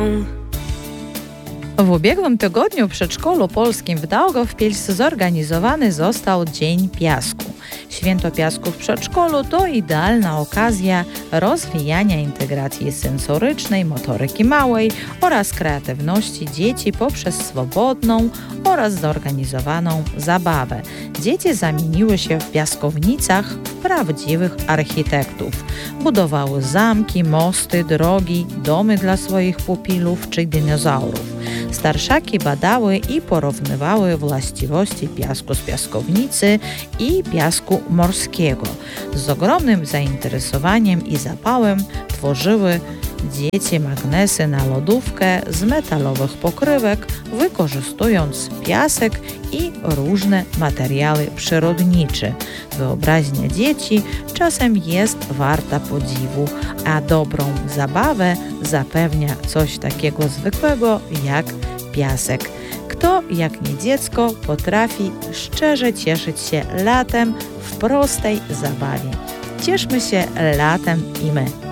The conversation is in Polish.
W ubiegłym tygodniu w przedszkolu polskim w Daugavpils zorganizowany został Dzień Piasku. Święto Piasku w przedszkolu to idealna okazja rozwijania integracji sensorycznej, motoryki małej oraz kreatywności dzieci poprzez swobodną oraz zorganizowaną zabawę. Dzieci zamieniły się w piaskownicach w prawdziwych architektów. Budowały zamki, mosty, drogi, domy dla swoich pupilów czy dinozaurów. Starszaki badały i porównywały właściwości piasku z piaskownicy i piasku morskiego. Z ogromnym zainteresowaniem i zapałem tworzyły dzieci magnesy na lodówkę z metalowych pokrywek, wykorzystując piasek i różne materiały przyrodnicze. Wyobraźnia dzieci czasem jest warta podziwu, a dobrą zabawę zapewnia coś takiego zwykłego jak piasek. Kto, jak nie dziecko, potrafi szczerze cieszyć się latem w prostej zabawie. Cieszmy się latem i my.